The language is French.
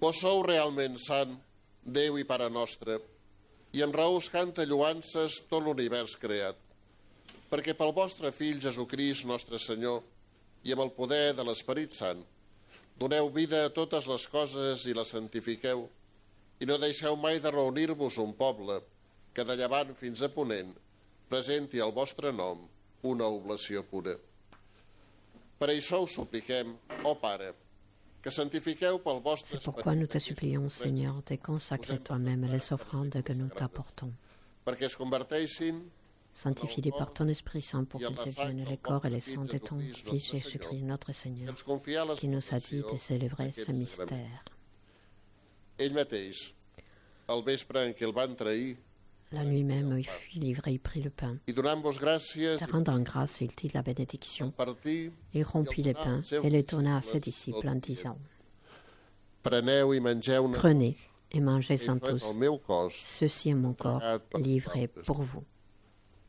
Vos sou realment sant, Déu i Pare nostre, i en raó us canta lloances tot l'univers creat, perquè pel vostre Fill Jesucrist, nostre Senyor, i amb el poder de l'Esperit Sant, doneu vida a totes les coses i les santifiqueu, i no deixeu mai de reunir-vos un poble que de llevant fins a ponent presenti al vostre nom una oblació pura. Per això us supliquem, ó Pare, que santifiqueu pel vostre C'est pourquoi nous te supplions, Seigneur, de consacrer toi-même les offrandes que nous t'apportons. perquè es converteixin Sanctifie-les par ton Esprit Saint pour qu'ils deviennent le corps et le sang de ton Fils Jésus-Christ, notre Seigneur, qui nous a dit de célébrer ce mystère. Ell mateix, al vespre en què el van trair, La nuit même, il fut livré, il prit le pain. i donant-vos gràcies, Te rendant grâce, il dit la bénédiction. partir, Il rompit le pain et le donna à ses disciples en disant, preneu i mengeu-ne, Prenez et mangez-en això és tous. el meu cos, Ceci est mon corps livré pour vous.